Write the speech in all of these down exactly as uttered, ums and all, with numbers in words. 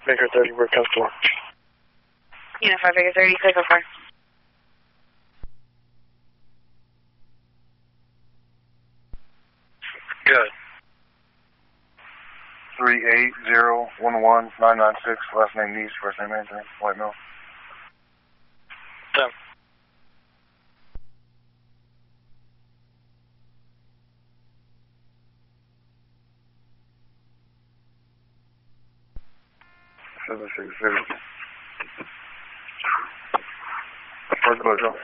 Baker thirty, we're comfortable. Unit five Baker thirty, clear for four. Good. three eight zero one one nine nine six, last name Nice, first name Anthony, White Mill. Ten. seven six zero. First blood draw.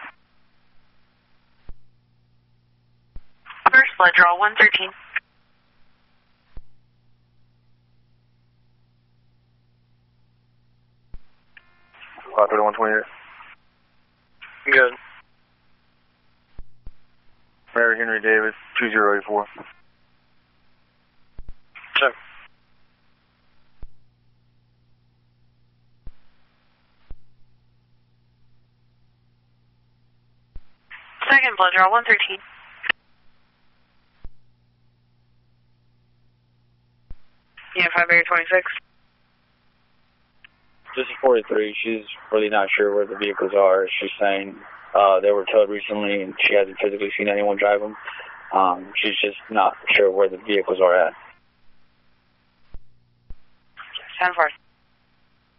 First blood draw, one thirteen. five thirty-one twenty-eight. Good. Mary Henry David, two zero eight four. Ten. Second blood draw, one thirteen. Unit five Baker twenty-six. This is forty-three. She's really not sure where the vehicles are. She's saying uh, they were towed recently and she hasn't physically seen anyone drive them. Um, she's just not sure where the vehicles are at. ten four.